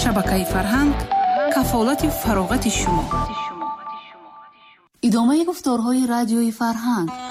шабакаи фарҳанг кафолати фароғати шумо. идомаи гуфторҳои радиои фарҳанг